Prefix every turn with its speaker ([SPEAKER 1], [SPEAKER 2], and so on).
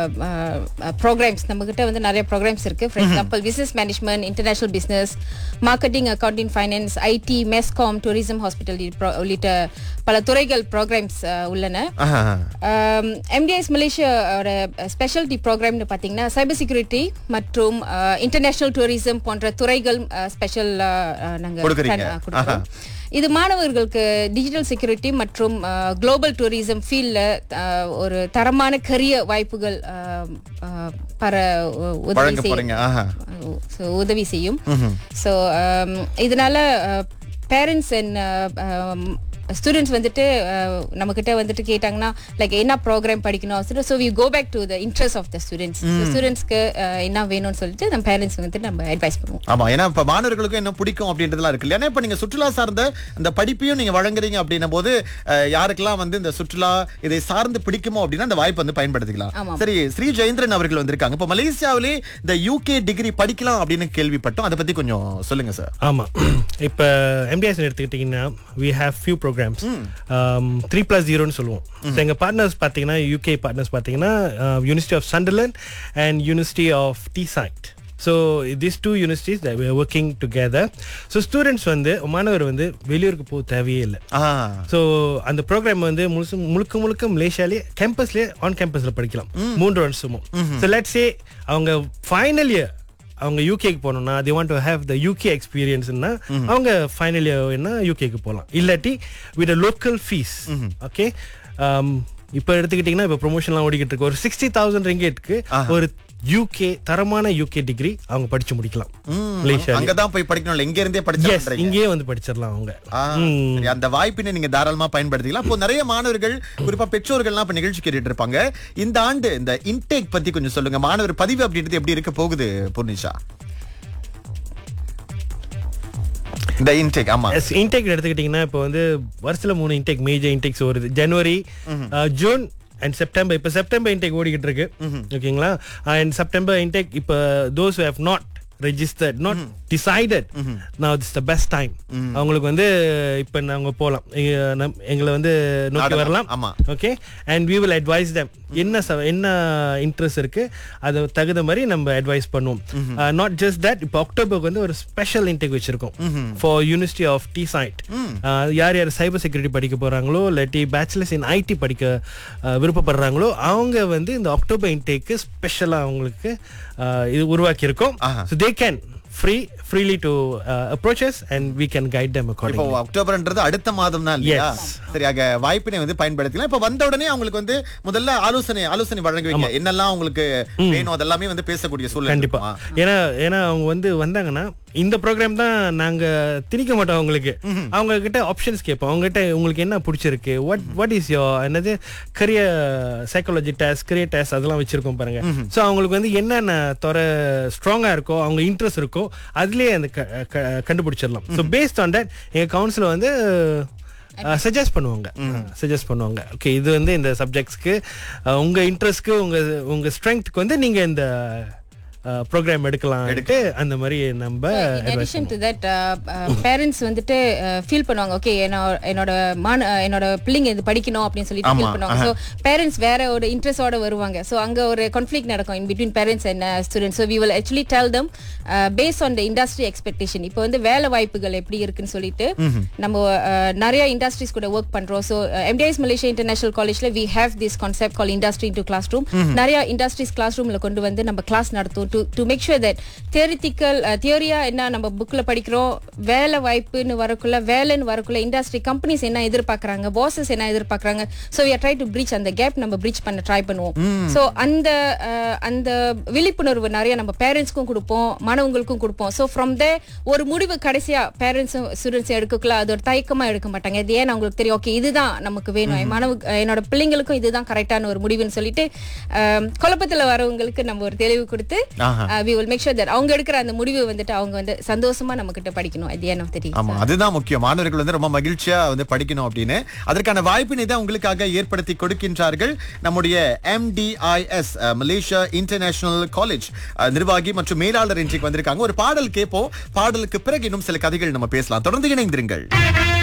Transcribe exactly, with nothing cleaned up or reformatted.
[SPEAKER 1] Programs நம்ம கிட்ட வந்து நிறைய ப்ரோக்ராம்ஸ் இருக்கு. For example business management, international business, marketing, accounting, finance, ID, மெஸ்காம், tourism, hospital உள்ளிட்ட பல துறைகள் ப்ரோக்ராம்ஸ் உள்ளன. எம்டிஎஸ் மலேசியாவோட ஸ்பெஷாலிட்டி ப்ரோக்ராம்னு பார்த்தீங்கன்னா சைபர் செக்யூரிட்டி மற்றும் இன்டர்நேஷனல் டூரிசம் போன்ற துறைகள் ஸ்பெஷல் நாங்கள் கொடுக்குறோம். இது மாணவர்களுக்கு டிஜிட்டல் செக்யூரிட்டி மற்றும் குளோபல் டூரிசம் ஃபீல்டில் ஒரு தரமான கரியர் வாய்ப்புகள் பர உதவி செய்யும் உதவி செய்யும் ஸோ இதனால பேரண்ட்ஸ் அண்ட் ஸ்டூடெண்ட்ஸ் வந்துட்டு நம்ம கிட்ட வந்துட்டு கேட்டாங்கன்னா லைக் என்ன ப்ரோக்ராம் படிக்கணும், so we go back to the interest of the students. ஸ்டூடெண்ட்ஸ்க்கு என்ன வேணும்னு சொல்லிட்டு நம்ம பேரண்ட்ஸ் வந்து நம்ம அட்வைஸ் பண்ணுவோம்.
[SPEAKER 2] ஆமா, ஏன்னா இப்ப மாணவர்களுக்கும் என்ன பிடிக்கும் அப்படின்றதுலாம் இருக்கு. ஏன்னா இப்ப நீங்க சுற்றுலா சார்ந்த அந்த படிப்பையும் நீங்க வழங்குறீங்க அப்படின்னும் போது யாருக்கெல்லாம் வந்து இந்த சுற்றுலா இதை சார்ந்து பிடிக்குமோ அப்படின்னா அந்த வாய்ப்பு வந்து பயன்படுத்திக்கலாம். சரி, ஸ்ரீ ஜெயேந்திரன் அவர்கள் வந்திருக்காங்க. இப்ப மலேசியாவிலே இந்த யூகே டிகிரி படிக்கலாம் அப்படின்னு கேள்விப்பட்டோம். அதை பத்தி கொஞ்சம் சொல்லுங்க சார்.
[SPEAKER 3] ஆமா, இப்ப எம்டிஎஸ் எடுத்துக்கிட்டீங்கன்னா we have few programs three plus ஜீரோன்னு சொல்லுவோம். எங்க பார்ட்னர்ஸ் பாத்தீங்கன்னா யூகே பார்ட்னர்ஸ் பாத்தீங்கன்னா university of Sunderland and university of Teesside. So these two universities that we are working together. So students வந்து மாணவர் வந்து வெளியூருக்கு போக தேவையே இல்லை. ஸோ அந்த ப்ரோக்ராம் வந்து முழுசு முழுக்க முழுக்க மலேசியாலே கேம்பஸ்லேயே ஆன் கேம்பஸ்ல படிக்கலாம் மூன்று வருஷமும். ஸோ லெட்ஸ் சே அவங்க ஃபைனல் இயர் அவங்க யூகேக்கு போனோம்னா they want to have the U K experience-னா அவங்க ஃபைனல் இயர் என்ன யூகேக்கு போகலாம். இல்லாட்டி with a local fees. Okay, இப்போ எடுத்துக்கிட்டிங்கன்னா இப்போ ப்ரொமோஷன்லாம் ஓடிக்கிட்டு இருக்கு. ஒரு சிக்ஸ்டி தௌசண்ட் ரிங்கேட்க்கு ஒரு யூகே தரமான யூகே டிகிரி அவங்க படிச்சு முடிக்கலாம். மலேசியா
[SPEAKER 2] அங்க தான் போய் படிக்கணும், எங்க இருந்தே படிச்சிடலாம்,
[SPEAKER 3] இங்கேயே வந்து படிச்சிடலாம் அவங்க.
[SPEAKER 2] அந்த வாய்ப்பினை நீங்க தாராளமா பயன்படுத்திக்கலாம். இப்போ நிறைய மாணவர்கள் குறிப்பா பெற்றோர்கள்லாம் இப்ப நிகழ்ச்சி கேட்டுட்டு இருப்பாங்க. இந்த ஆண்டு இந்த இன்டேக் பத்தி கொஞ்சம் சொல்லுங்க. மாணவர் பதிவு அப்படின்றது எப்படி இருக்க போகுது பூர்ணிஷா? இந்த இன்டேக், ஆமா,
[SPEAKER 3] இன்டேக் எடுத்துக்கிட்டீங்கன்னா இப்போ வந்து வருஷத்துல மூணு இன்டேக் மேஜர் இன்டேக்ஸ் வருது. ஜனவரி, ஜூன் அண்ட் செப்டம்பர். இப்போ செப்டம்பர் இன்டேக் ஓடிக்கிட்டு இருக்கு. ஓகேங்களா? அண்ட் செப்டம்பர் இன்டேக் இப்போ those who have not registered, not mm-hmm. decided, mm-hmm. now it's the best time. Mm-hmm. அவங்களுக்கு வந்து இப்போ நாங்க போலாம், எங்களை வந்து நோக்கி வரலாம். Okay, and we will advise them என்ன என்ன இன்ட்ரெஸ்ட் இருக்கு அது தகுந்த மாதிரி நம்ம அட்வைஸ் பண்ணுவோம். நாட் ஜஸ்ட் தட், இப்போ அக்டோபருக்கு வந்து ஒரு ஸ்பெஷல் இன்டேக் வச்சிருக்கோம் ஃபார் யூனிவர்சிட்டி ஆஃப் டீசைட். யார் யார் சைபர் செக்யூரிட்டி படிக்க போறாங்களோ இல்லாட்டி பேச்சுலர்ஸ் இன் ஐடி படிக்க விருப்பப்படுறாங்களோ அவங்க வந்து இந்த அக்டோபர் இன்டேக்கு ஸ்பெஷலா அவங்களுக்கு இது உருவாக்கி இருக்கோம். So they can free freely to uh, approach us and we can guide them accordingly.
[SPEAKER 2] இப்போ அக்டோபர்ன்றது அடுத்த மாதம் தான் இல்லையா? சரியாக வாய்ப்பினை வந்து பயன்படுத்திக்கலாம். இப்போ வந்த உடனே அவங்களுக்கு வந்து முதல்ல ஆலோசனை ஆலோசனை வழங்குவீங்க, என்னெல்லாம் உங்களுக்கு வேணும் அதெல்லாமே வந்து பேசக்கூடிய சூழல்.
[SPEAKER 3] கண்டிப்பா, ஏன்னா ஏன்னா அவங்க வந்து வந்தாங்கன்னா இந்த ப்ரோக்ராம் தான் நாங்க திணிக்க மாட்டோம் அவங்களுக்கு. அவங்க கிட்ட ஆப்ஷன்ஸ் கேட்போம். அவங்க கிட்ட உங்களுக்கு என்ன பிடிச்சிருக்கு, வாட் வாட் இஸ் யோர் என்னது career psychology test, career test அதெல்லாம் வச்சிருக்கோம் பாருங்க. ஸோ அவங்களுக்கு வந்து என்னென்ன துறை ஸ்ட்ராங்கா இருக்கோ, அவங்க இன்ட்ரெஸ்ட் இருக்கோ அதுலயே அந்த கண்டுபிடிச்சிடலாம். ஸோ பேஸ்ட் ஆன் தட் எங்க கவுன்சிலர் வந்து சஜஸ்ட் பண்ணுவாங்க சஜஸ்ட் பண்ணுவாங்க ஓகே இது வந்து இந்த சப்ஜெக்ட்ஸ்க்கு உங்க இன்ட்ரெஸ்ட்க்கு உங்க உங்க ஸ்ட்ரெங்க்க்கு வந்து நீங்க இந்த ப்ரோக்ராம் எடுக்கலாம் எடுத்து அந்த மாதிரி நம்ம
[SPEAKER 1] in addition to that parents வந்துட்டு ஃபீல் பண்ணுவாங்க ஓகே என்னோட என்னோட பிள்ளைங்க இது படிக்கணும் அப்படின்னு சொல்லிட்டு ஃபீல் பண்ணுவாங்க. ஸோ பேரண்ட்ஸ் வேற ஒரு இன்ட்ரெஸ்டோட வருவாங்க. ஸோ அங்க ஒரு கான்ஃப்ளிக்ட் நடக்கும் in between parents and students. So we will actually tell them based on the industry expectation. இப்போ வந்து வேலை வாய்ப்புகள் எப்படி இருக்குன்னு சொல்லிட்டு நம்ம நிறைய இண்டஸ்ட்ரீஸ் கூட ஒர்க் பண்றோம். ஸோ எம்டிஎஸ் மலேசியா இன்டர்நேஷனல் காலேஜ்ல we have this concept call industry into class room. நிறைய இண்டஸ்ட்ரீஸ் கிளாஸ் ரூம்ல கொண்டு வந்து நம்ம கிளாஸ் நடத்துவோம் to to make sure that theoretical uh, theory-ஆ என்ன நம்ம புக்ல படிக்கிறோம், வேலை வாய்ப்புன்னு வரக்குள்ள வேலைன்னு வரக்குள்ள இண்டஸ்ட்ரி கம்பெனிஸ் என்ன எதிர்பார்க்கறாங்க, பாசஸ் என்ன எதிர்பார்க்கறாங்க. so we are try to breach அந்த கேப் நம்ம பிரீச் பண்ண ட்ரை பண்ணுவோம். so அந்த அந்த விழிப்புணர்வு நிறைய நம்ம பேரண்ட்ஸ்க்கும் கொடுப்போம், மாணவங்களுக்கும் கொடுப்போம். so from there ஒரு முடிவு கடைசியா பேரண்ட்ஸ் ஸ்டூடெண்ட்ஸ் எடுக்கல அது ஒரு தயக்கமா எடுக்க மாட்டாங்க. இது ஏன் அவங்களுக்கு தெரியும் ஓகே இதுதான் நமக்கு வேணும், மாணவ என்னோட பிள்ளைங்களுக்கும் இதுதான் கரெக்டான ஒரு முடிவுன்னு சொல்லிட்டு குழப்பத்துல வரவங்களுக்கு நம்ம ஒரு தெளிவு கொடுத்து we will make sure that அவங்க எடுக்கிற அந்த முடிவு வந்துட்டு அவங்க வந்து சந்தோஷமா நம்ம கிட்ட படிக்கணும் at the end of the day.
[SPEAKER 2] ஆமா, அதுதான் முக்கியம். மாணவர்கள் வந்து ரொம்ப மகிழ்ச்சியா வந்து படிக்கணும் அப்படின்னு அதற்கான வாய்ப்பினை தான் உங்களுக்காக ஏற்படுத்தி கொடுக்கின்றார்கள் நம்முடைய M D I S Malaysia international college நிர்வாகி மற்றும் மேலாளர் இன்றைக்கு வந்திருக்காங்க. ஒரு பாடல் கேட்போம். பாடலுக்கு பிறகு இன்னும் சில கதைகள் நம்ம பேசலாம். தொடர்ந்து இணைந்திருங்கள்.